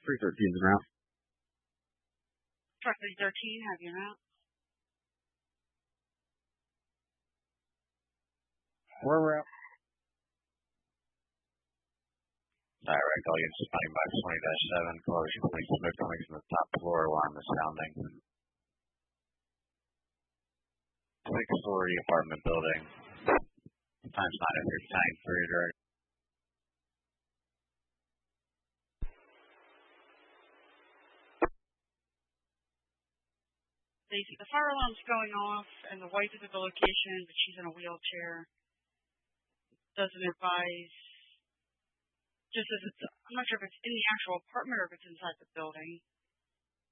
313's en route. Truck 313, have you out? Where we're at? Direct, all units responding by 20-7, Colorado Police smoke coming from the top floor, alarm is sounding. 6-story apartment building. Times 9 if you're tank 3 direct. Stacy, the fire alarm's going off, and the wife is at the location, but she's in a wheelchair. Doesn't advise. Just as I'm not sure if it's in the actual apartment or if it's inside the building.